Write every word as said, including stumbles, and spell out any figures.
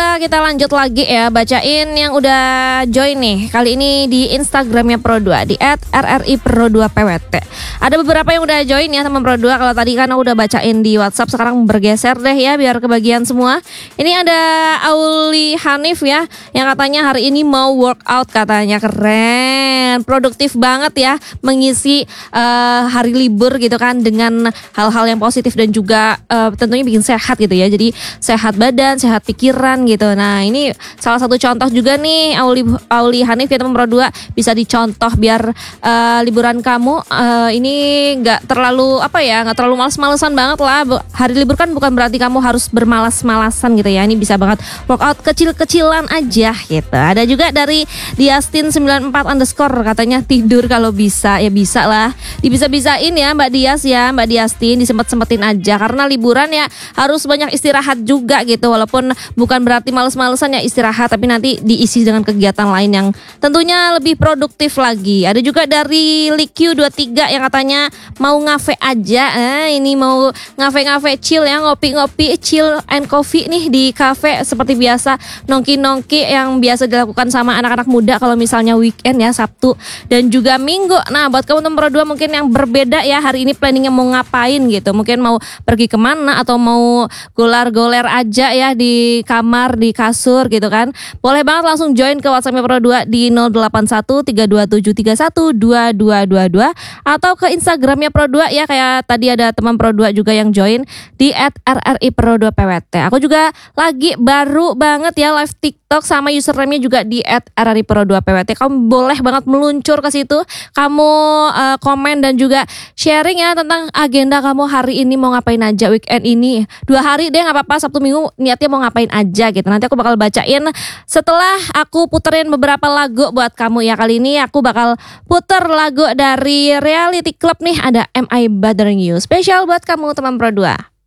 Dua, kita lanjut lagi ya, bacain yang udah join nih. Kali ini di Instagramnya Pro dua, di et r r i pro dua p w t. Ada beberapa yang udah join ya teman Pro dua. Kalau tadi kan udah bacain di WhatsApp, sekarang bergeser deh ya biar kebagian semua. Ini ada Auli Hanif ya, yang katanya hari ini mau workout, katanya keren, produktif banget ya, mengisi uh, hari libur gitu kan dengan hal-hal yang positif dan juga uh, tentunya bikin sehat gitu ya. Jadi sehat badan, sehat pikiran gitu. Nah ini salah satu contoh juga nih Auli Auli Hanif ya teman Pro dua, bisa dicontoh biar uh, liburan kamu uh, ini nggak terlalu apa ya, nggak terlalu males-malesan banget lah. Hari libur kan bukan berarti kamu harus bermalas-malasan gitu ya. Ini bisa banget workout kecil-kecilan aja gitu. Ada juga dari Diastin sembilan empat underscore, katanya tidur kalau bisa. Ya bisa lah, dibisa-bisain ya Mbak Dias ya, Mbak Diastin, disempet-sempetin aja karena liburan ya harus banyak istirahat juga gitu. Walaupun bukan berarti males-malesan ya istirahat, tapi nanti diisi dengan kegiatan lain yang tentunya lebih produktif lagi. Ada juga dari Liq dua tiga yang katanya mau ngafe aja. Eh, ini mau ngafe-ngafe chill ya, ngopi-ngopi chill and coffee nih di cafe seperti biasa, nongki-nongki yang biasa dilakukan sama anak-anak muda kalau misalnya weekend ya, Sabtu dan juga Minggu. Nah buat kamu teman Pro dua mungkin yang berbeda ya, hari ini planningnya mau ngapain gitu, mungkin mau pergi kemana atau mau golar-goler aja ya di kamar, di kasur gitu kan. Boleh banget langsung join ke WhatsApp Pro dua di nol delapan satu tiga dua tujuh tiga satu dua dua dua dua atau ke Instagramnya Pro dua ya, kayak tadi ada teman Pro dua juga yang join di et r r i pro dua p w t. Aku juga lagi baru banget ya live TikTok sama username-nya juga di et r r i pro dua p w t. Kamu boleh banget meluncur ke situ, kamu uh, komen dan juga sharing ya tentang agenda kamu hari ini mau ngapain aja weekend ini. Dua hari deh nggak apa-apa, Sabtu Minggu niatnya mau ngapain aja gitu. Nanti aku bakal bacain setelah aku puterin beberapa lagu buat kamu ya. Kali ini aku bakal puter lagu dari Reality Club nih, ada Am I Bothering You, spesial buat kamu teman Pro dua.